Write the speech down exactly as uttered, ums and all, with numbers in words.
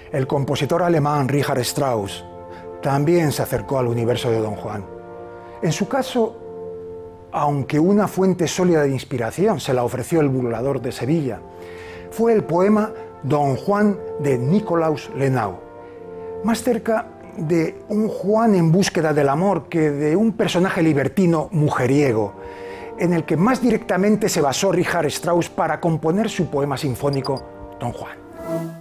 el compositor alemán Richard Strauss también se acercó al universo de Don Juan. En su caso, aunque una fuente sólida de inspiración se la ofreció el burlador de Sevilla, fue el poema Don Juan de Nikolaus Lenau, más cerca de un Juan en búsqueda del amor que de un personaje libertino mujeriego, en el que más directamente se basó Richard Strauss para componer su poema sinfónico Don Juan.